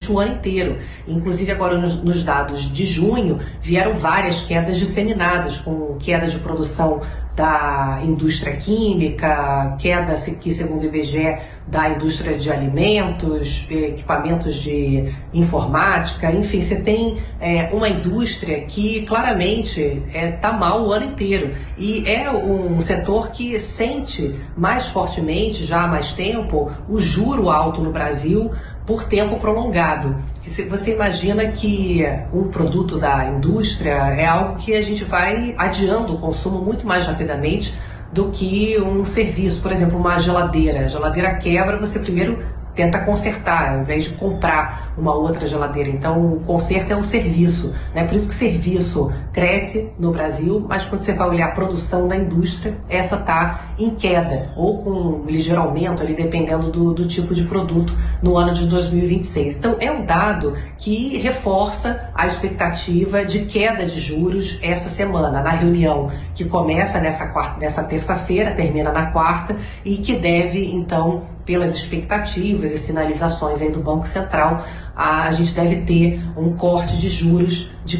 durante o ano inteiro. Inclusive agora nos dados de junho vieram várias quedas disseminadas, com queda de produção da indústria química, queda que segundo o IBGE da indústria de alimentos, equipamentos de informática, enfim, você tem uma indústria que claramente está mal o ano inteiro e é um setor que sente mais fortemente, já há mais tempo, o juro alto no Brasil por tempo prolongado. Você imagina que um produto da indústria é algo que a gente vai adiando o consumo muito mais rapidamente do que um serviço. Por exemplo, uma geladeira. A geladeira quebra, você primeiro tenta consertar, ao invés de comprar uma outra geladeira. Então, o conserto é um serviço, né? Por isso que serviço cresce no Brasil, mas quando você vai olhar a produção da indústria, essa está em queda, ou com um ligeiro aumento, ali, dependendo do tipo de produto no ano de 2026. Então, é um dado que reforça a expectativa de queda de juros essa semana, na reunião que começa nessa terça-feira, termina na quarta, e que deve, então, pelas expectativas e sinalizações aí do Banco Central, a gente deve ter um corte de juros de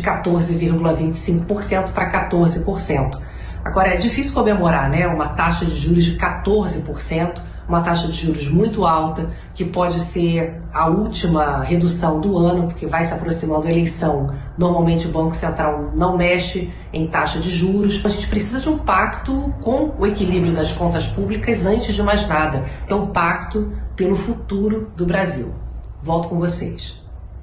14,25% para 14%. Agora, é difícil comemorar, né? Uma taxa de juros de 14%, uma taxa de juros muito alta, que pode ser a última redução do ano, porque vai se aproximando a eleição. Normalmente o Banco Central não mexe em taxa de juros. A gente precisa de um pacto com o equilíbrio das contas públicas antes de mais nada. É um pacto pelo futuro do Brasil. Volto com vocês.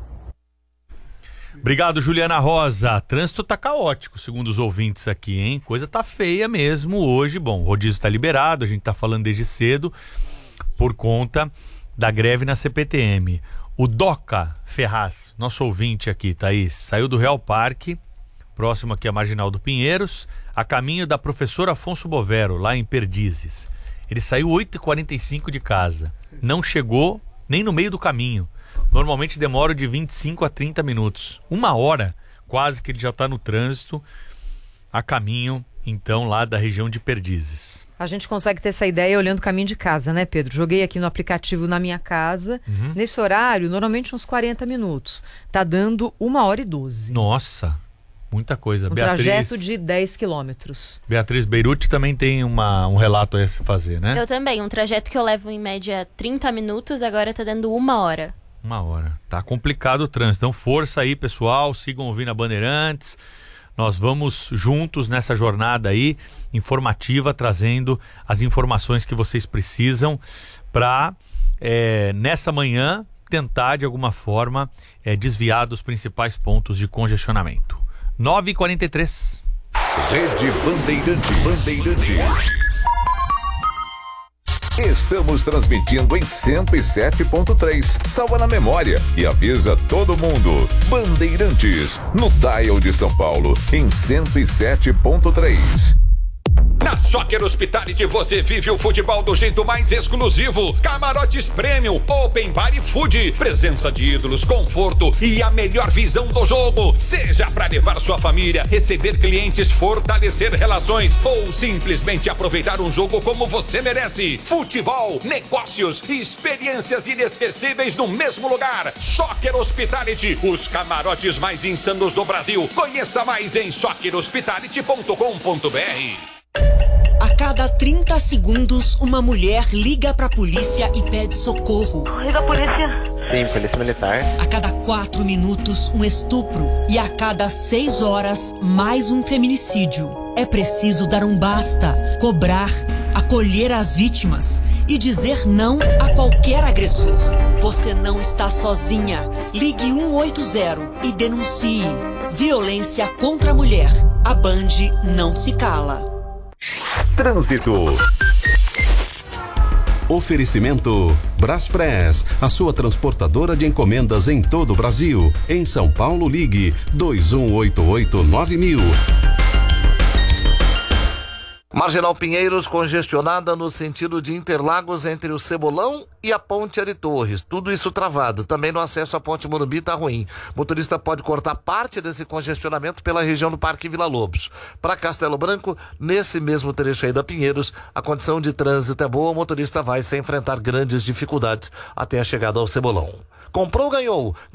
Obrigado, Juliana Rosa. Trânsito tá caótico, segundo os ouvintes aqui, hein? Coisa tá feia mesmo hoje. Bom, o rodízio tá liberado, a gente tá falando desde cedo por conta da greve na CPTM. O Doca Ferraz, nosso ouvinte aqui, Thaís, saiu do Real Parque, próximo aqui à Marginal do Pinheiros, a caminho da Professor Afonso Bovero, lá em Perdizes. Ele saiu 8h45 de casa, não chegou nem no meio do caminho. Normalmente demora de 25 a 30 minutos. 1 hora, quase que ele já está no trânsito, a caminho, então, lá da região de Perdizes. A gente consegue ter essa ideia olhando o caminho de casa, né, Pedro? Joguei aqui no aplicativo na minha casa. Nesse horário, normalmente uns 40 minutos. Tá dando 1h12. Nossa, muita coisa. Trajeto de 10 quilômetros. Beatriz Beirute também tem um relato a se fazer, né? Eu também. Um trajeto que eu levo em média 30 minutos, agora tá dando 1 hora. 1 hora. Tá complicado o trânsito. Então, força aí, pessoal. Sigam ouvindo a Bandeirantes. Nós vamos juntos nessa jornada aí, informativa, trazendo as informações que vocês precisam para, nessa manhã, tentar, de alguma forma, desviar dos principais pontos de congestionamento. 9h43. Rede Bandeirantes. Estamos transmitindo em 107.3. Salva na memória e avisa todo mundo. Bandeirantes, no dial de São Paulo, em 107.3. Na Soccer Hospitality você vive o futebol do jeito mais exclusivo. Camarotes Premium, Open Bar e Food, presença de ídolos, conforto e a melhor visão do jogo. Seja para levar sua família, receber clientes, fortalecer relações ou simplesmente aproveitar um jogo como você merece. Futebol, negócios e experiências inesquecíveis no mesmo lugar. Soccer Hospitality, os camarotes mais insanos do Brasil. Conheça mais em soccerhospitality.com.br. A cada 30 segundos, uma mulher liga pra polícia e pede socorro. Liga a polícia. Sim, polícia militar. A cada 4 minutos, um estupro. E a cada 6 horas, mais um feminicídio. É preciso dar um basta, cobrar, acolher as vítimas e dizer não a qualquer agressor. Você não está sozinha. Ligue 180 e denuncie. Violência contra a mulher. A Band não se cala. Trânsito. Oferecimento Braspress, a sua transportadora de encomendas em todo o Brasil. Em São Paulo, ligue 2188-9000. Marginal Pinheiros congestionada no sentido de Interlagos entre o Cebolão e a Ponte Ari Torres. Tudo isso travado. Também no acesso à Ponte Morumbi está ruim. Motorista pode cortar parte desse congestionamento pela região do Parque Vila Lobos. Para Castelo Branco, nesse mesmo trecho aí da Pinheiros, a condição de trânsito é boa. O motorista vai sem enfrentar grandes dificuldades até a chegada ao Cebolão. Comprou, ganhou.